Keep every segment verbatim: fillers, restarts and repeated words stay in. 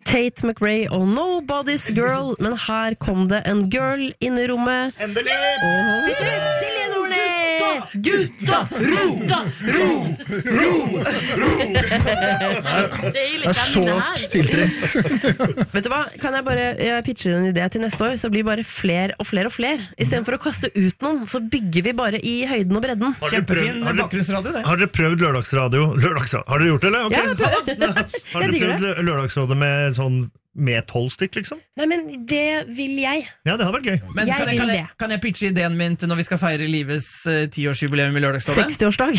Tate McRae og Nobody's Girl, men her kom det en girl inn i rommet. Endelig! Og Silje Nordnes! Gutta, ro, ro, ro, ro. Jeg er så tiltrekt. Vet du hva, kan jeg bare jeg pitcher en idé til neste år, så blir bare flere og flere og flere. I stedet for å kaste ut noen, så bygger vi bare i høyden og bredden. Kjempefin bakgrunnsradio, det. Har dere prøvd lørdagsradio? Lørdagsradio. Har dere gjort det, eller? Okay. Ja, jeg har dere prøvd lørdagsrådet med sånn med tolv stykk, liksom? Nei, men det vil jeg. Ja, det hadde vært gøy. Men jeg kan, jeg, kan, jeg, kan jeg pitche ideen min til når vi skal feire livets uh, tiårsjubileum i lørdagsrådet? sekstiårsdag.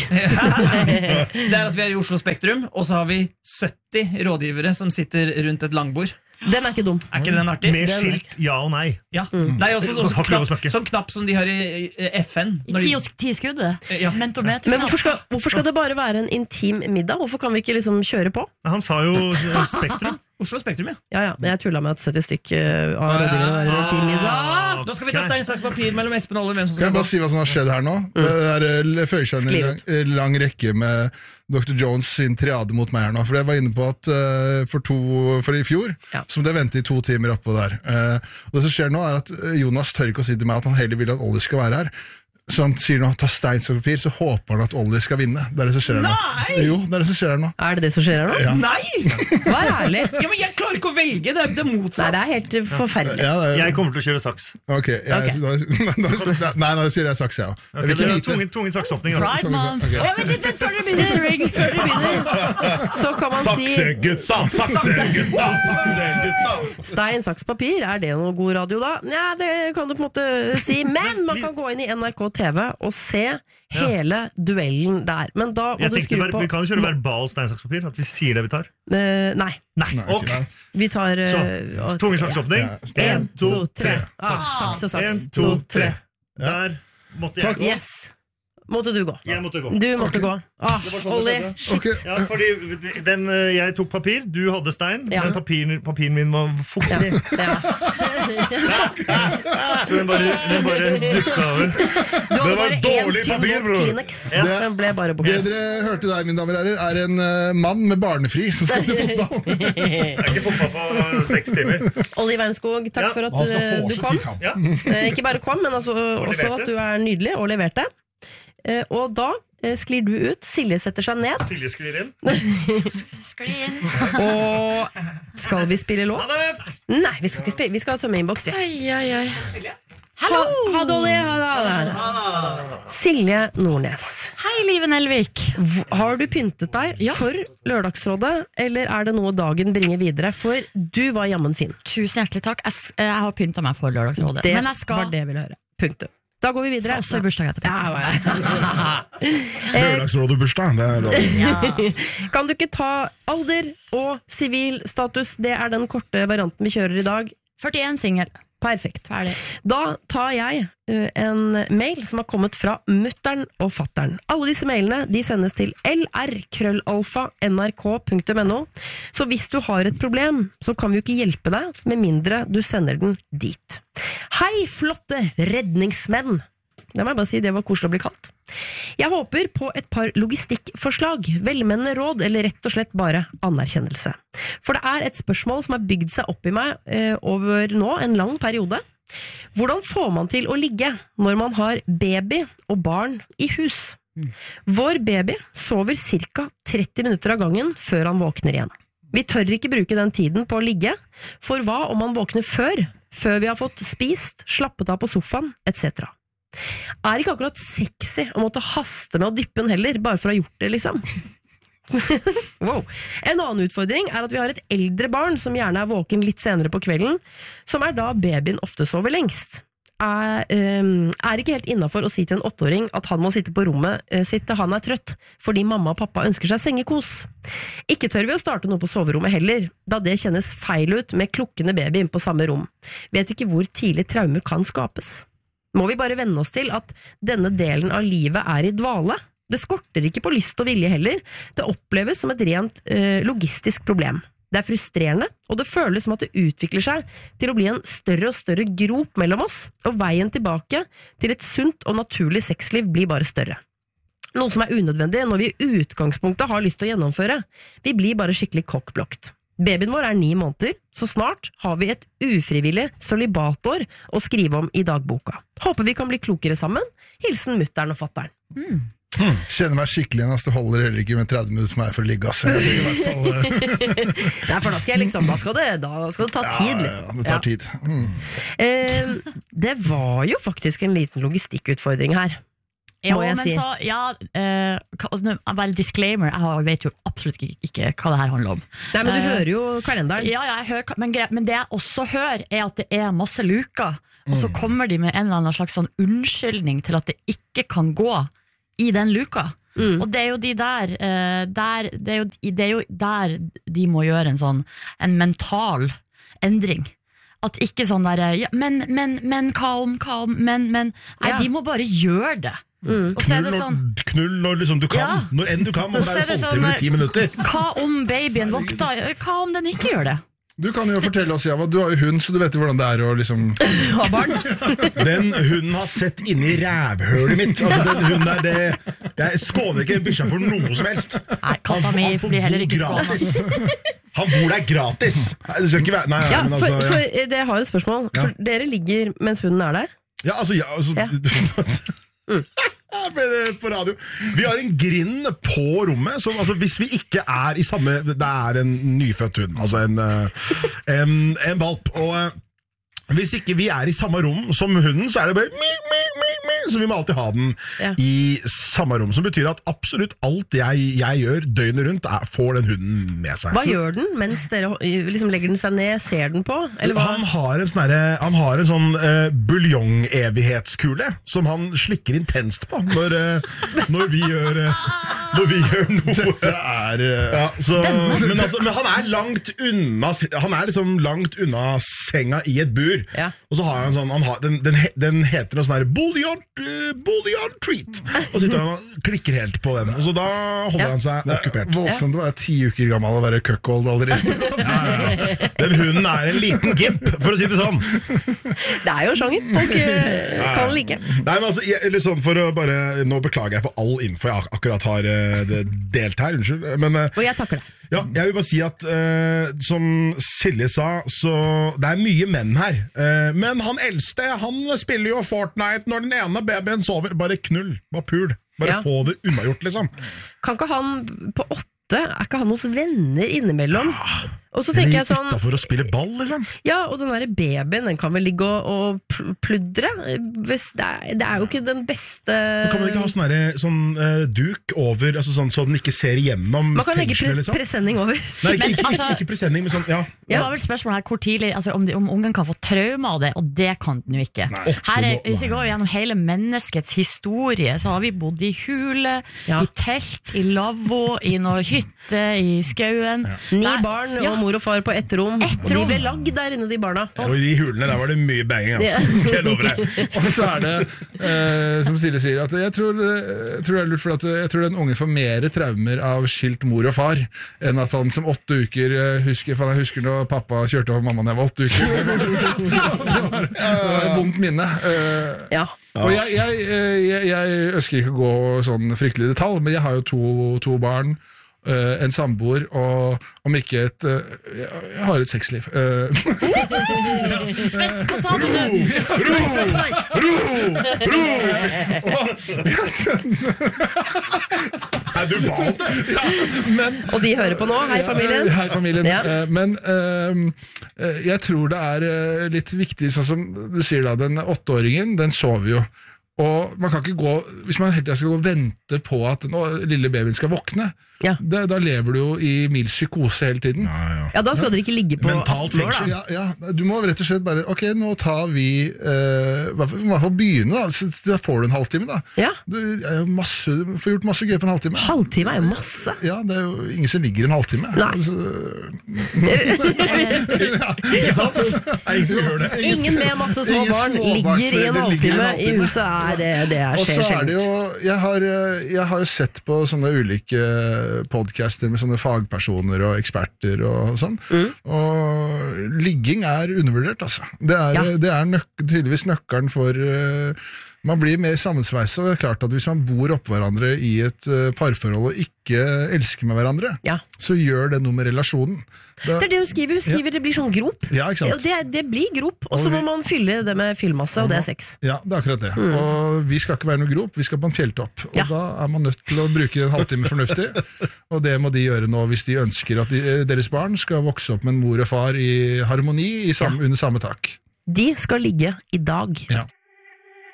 Det er at vi er i Oslo Spektrum, og så har vi sytti rådgivere som sitter rundt et langbord. Den er ikke dum. Er ikke den artig? Med skilt ja og nei. Ja. Mm. Det er også, også knapp, sånn knapp som de har i F N. I ti skudd. Ja. Men hvorfor skal, hvorfor skal det bare være en intim middag? Hvorfor kan vi ikke liksom kjøre på? Han sa jo Spektrum. Oslo Spektrum, ja. Ja, ja, men jeg tullet med at sytti stykk av rådgivere var en intim middag. Nå skal vi ta stein, saks, papir mellom Espen og Olle. Hvem som skal kan jeg bare si hva som har skjedd her nå? Mm. Det er førkjørende lang, lang rekke med doktor Jones sin triade mot meg her nå. For jeg var inne på at uh, for, to, for i fjor, ja. Så måtte jeg vente i to timer oppå der. Uh, og det som skjer nå er at Jonas tør ikke å si til meg at han heller vil at Olli skal være her. Så han sier nå, ta stein som papir, så håper han at Olli skal vinne. Det er det som skjer her nå. Nei! Jo, det er det som skjer her nå. Er det det som skjer her nå? Ja. Nei! Vær ærlig. Ja, men jeg klarer ikke å velge, det er det motsatt. Nei, det er helt forferdelig. Ja, er... Jeg kommer til å kjøre saks. Ok, jeg, okay. Da, da, nei, da sier jeg saks, ja. Okay, det er tvungen, tvungen saksåpning. Pride month. Okay. Ja, men litt, litt, før dere begynner, før dere begynner, så kan man si... Saksegutta, saksegutta, saksegutta. Stein, saks, papir, er det noe god radio da? Ja, det kan du på en måte si, men man kan gå inn i N R K T V og se hele ja. duellen der. Men da må jeg du skru på... Vi kan jo kjøre verbal steinsakspapir, at vi sier det vi tar. Uh, nei. Nei, ok. Vi tar... Uh, så, tvungen saksåpning. Ja. En, to, tre. Saks. Saks og saks. En, to, tre. Der måtte jeg gå. Yes. Måtte du gå. Jeg måtte gå. Du måtte okay. gå. Ah, sånn Olli, shit. Okay. Ja, fordi den, jeg tok papir, du hadde stein, ja. men papir, papiren min var fuktig. Ja. Ja. Så den bare, den bare dukket over. Det var dårlig papir, bror. Ja. Den ble bare borte. Det dere hørte der, mine damer og herrer, er en uh, mann med barnefri som skal se fotball. Det er ikke fotball på seks timer. Olli Weinskog, takk ja. for at uh, du kom. Ja. uh, ikke bare kom, men altså, også at du er nydelig og leverte. Uh, og da uh, sklir du ut. Silje setter seg ned. Silje sklir inn. Sklir inn. Og skal vi spille låt? Nei, vi skal ikke spille. Vi skal tømme innboks. Ai, ai, ai. Silje? Hallo! Ha, ha Dolly, ha, ha, ha. Silje Nordnes. Hei, Live Nelvik. Har du pyntet deg ja. for lørdagsrådet, eller er det noe dagen bringer videre? For du var jammen fin. Tusen hjertelig takk. Jeg, jeg har pyntet meg for lørdagsrådet. Det Men jeg skal... var det jeg ville høre. Punktum. Da går vi videre. Også i bursdag etterpå. Ja, Lørdagsrådet-bursdag. Ja. Kan du ikke ta alder og sivil status? Det er den korte varianten vi kjører i dag. førtien singel. Perfekt. Ferdig. Da tar jeg uh, en mail som har kommet fra mutteren og fatteren. Alle disse mailene de sendes til l r krøllalfa n r k punktum n o. Så hvis du har et problem, så kan vi jo ikke hjelpe deg med mindre du sender den dit. Hei, flotte redningsmenn! Det må jeg bare si, det var koselig å bli kalt. Jeg håper på et par logistikkforslag, velmenende råd eller rett og slett bare anerkjennelse. For det er et spørsmål som har bygd seg opp i meg eh, over nå en lang periode. Hvordan får man til å ligge når man har baby og barn i hus? Mm. Vår baby sover cirka tretti minutter av gangen før han våkner igjen. Vi tør ikke bruke den tiden på å ligge, for hva om han våkner før, før vi har fått spist, slappet av på sofaen, et cetera. Er ikke akkurat sexy å måtte haste med å dyppe den heller, bare for å ha gjort det, liksom. Wow. En annen utfordring er at vi har et eldre barn som gjerne er våken litt senere på kvelden, som er da babyen ofte sover lengst. Er, um, er ikke helt innenfor å si til en åtteåring at han må sitte på rommet uh, sitt til han er trøtt, fordi mamma og pappa ønsker seg sengekos. Ikke tør vi å starte noe på soverommet heller, da det kjennes feil ut med klukkende baby inn på samme rom. Vet ikke hvor tidlig traumer kan skapes. Må vi bare venne oss til at denne delen av livet er i dvale? Det skorter ikke på lyst og vilje heller, det oppleves som et rent uh, logistisk problem. Det er frustrerende, og det føles som at det utvikler seg til å bli en større og større grop mellom oss, og veien tilbake til et sunt og naturlig sexliv blir bare større. Noe som er unødvendig når vi i utgangspunktet har lyst til å gjennomføre. Vi blir bare skikkelig kokkblokt. Babyen vår er ni måneder, så snart har vi et ufrivillig solibatår å skrive om i dagboka. Håper vi kan bli klokere sammen. Hilsen mutteren og fatteren. Mm. Hmm. Kjenner meg skikkelig igjen, altså, det holder heller ikke med tretti minutter som er for å ligge, altså. Jeg i hvert fall, Nei, for da skal jeg liksom, da skal det, da skal det ta tid, liksom. Ja, ja, det tar tid. Mm. Eh, det var jo faktisk en liten logistikkutfordring her. Ja, må jeg men si. så, ja, eh, altså, bare disclaimer, jeg vet jo absolutt ikke, ikke hva det her handler om. Nei, men du Eh, hører jo kalenderen. Ja, ja, jeg hører, men, gre- men det jeg også hører er at det er masse luker, og så kommer de med en eller annen slags sånn unnskyldning til at det ikke kan gå i den luka. Mm. Og det er jo de der, eh, der det, er jo, det er jo der de må gjøre en sånn en mental endring. At ikke sånn der ja, men, men, men, hva om, hva om, men, men Nei, Ja. de må bare gjøre det. Mm. Og så er Knull det når, sånn knull når liksom du kan. Ja. Når enn du kan, om Og det så er er det en sånn, halvtime eller ti minutter. Hva om babyen våkner? Hva om den ikke gjør det? Du kan jo fortelle oss, Java, du har jo hund, så du vet jo hvordan det er å liksom... Ha barn. Den hunden har sett inni rævhølet mitt. Altså, den hunden der, det, jeg skåner ikke den bikkja for noe som helst. Nei, katta Han får- mi han får blir heller bo ikke gratis. skånet. Han bor der gratis. Nei, det skal ikke være... Nei, nei, Ja, men for, altså... for Ja, eh, det har et spørsmål. Ja. For dere ligger mens hunden er der. ja altså... Ja, altså Ja. Jeg ble det på radio. Vi har en grind på rommet, så altså, hvis vi ikke er i samme... Det er en nyfødt hund, altså en, eh, en, en valp, og eh, hvis ikke vi er i samme rom som hunden, så er det bare mi, mi, mi, mi, så vi må alltid ha den Ja. i samme rom, som betyr at absolutt alt jeg, jeg gjør døgnet rundt, er, får den hunden med seg. Hva Så- gjør den mens dere liksom legger den seg ned? Ser den på? Eller hva? Han har en, sånne, han har en sånn uh, buljong-evighetskule som han slikker intenst på når, uh, når, vi, gjør, uh, når vi gjør noe. Dette er... eh, Ja, så, men, altså, men han er langt unna Han er liksom langt unna senga i et bur. Ja. Og så har han sånn han har, den, den, he- den heter noe sånn her Bullion, uh, bullion treat. Og sitter han og klikker helt på den. Og så da holder Ja. han seg Det okkupert. er voldsomt å være ti uker gammel og være cuckold allerede. Ja, ja. Den hunden er en liten gimp, for å si det sånn. Det er jo en sjanger. Folk eh, kan like. Nei, men altså, jeg, eller sånn for å bare Nå beklager jeg for all info jeg ak akkurat har eh, det- delt her, unnskyld. Men eh, Og jeg takker deg. ja, jeg vil bare si at eh, som Silje sa, så det er mye menn her. Eh, men han eldste, han spiller jo Fortnite når den ene babyen sover. Bare knull, bare pul. Bare Ja. få det unnagjort, liksom. Kan ikke han på åtte, er ikke han hos venner innimellom? Og så tenker Eller jeg sånn, utenfor å spille ball, liksom. ja, og den der babyen, den kan vel ligge og, og pl- pludre? Hvis det, er, det er jo ikke den beste... Kan man ikke ha sånn, herre- sånn eh, duk over, altså sånn, så den ikke ser igjennom Man kan legge pre fengselet, liksom? presenning over. Nei, ikke, Men, ikke, altså- ikke, ikke presenning, men sånn, ja. Det var vel spørsmålet her hvor tidlig altså, om, de, om ungen kan få traume av det, og det kan den jo ikke. Åtte Her er, nå- hvis vi går gjennom hele menneskets historie, så har vi bodd i hule, Ja. i telt, i lavvo, i noe hytte, i skauen. Ni Der- barn ja. og mor og far på ett rom. Ett Og de rom. ble lagd der inne, de barna. Og i de hulene der var det mye banging, altså. Skal jeg love deg. Og så er det, eh, som Silje sier, at jeg tror, jeg tror det er lurt for at jeg tror den unge får mer traumer av skilt mor og far, enn at han som åtte uker eh, husker, for jeg husker når pappa kjørte over mamma da jeg var åtte uker. Det var, det var, det var et vondt minne. Eh, Ja. Og jeg, jeg, eh, jeg, jeg ønsker ikke å gå sånn fryktelig i detalj, men jeg har jo to, to barn, eh, en samboer, og om ikke et eh, Jeg jeg har et sexliv. Eh, Vent, hva sa du nå? Nei, du ba om det! Og de hører på nå, hei familien. Hei familien. Ja. Eh, Men eh, eh, jeg tror det er eh, litt viktig, sånn som du sier da, den åtteåringen, den sover jo. Og man kan ikke gå, hvis man hele tiden skal gå og vente på at den å, lille babyen skal våkne, Ja. da, da lever du jo i mild psykose hele tiden. Ja, ja. Ja, da skal dere ikke ligge på Mentalt atten år, fengsel. da. Ja, ja, du må rett og slett bare, ok, nå tar vi, eh, i hvert fall- i hvert fall begynne da, så da får du en halvtime da. Ja. Det er jo masse, du får gjort masse gøy på en halvtime. Halvtime er jo masse. Ja, det er jo ingen som ligger en halvtime. Nei. Altså, Ikke sant? Det er ingen som gjør det. Ingen med masse små Ingen barn småbarnsforeldre ligger i en ligger i en halvtime i halvtime. huset. Nei, det, det er Og skjer så er det sjelden. jo jeg har, eh, jeg har jo sett på sånne ulike podcaster med sånne fagpersoner og eksperter og sånn. Mm. Og ligging er undervurdert, altså. Det er, Ja. det er nøk tydeligvis nøkkelen for eh, Man blir mer sammensveiset, og det er klart at hvis man bor oppå hverandre i et uh, parforhold og ikke elsker med hverandre, Ja. så gjør det noe med relasjonen. Da, Det er det hun skriver. Hun skriver det blir sånn grop. ja, ikke Ja, sant? det, det blir grop, og så Og må vi- man fylle det med fyllmasse, og det er sex. Ja, det er akkurat det. Og vi skal ikke være noe grop, vi skal på en fjelltopp. Og Ja. da er man nødt til å bruke en halvtime fornuftig, og det må de gjøre nå hvis de ønsker at de, deres barn skal vokse opp med en mor og far i harmoni i samme, under samme tak. De skal ligge i dag. Ja.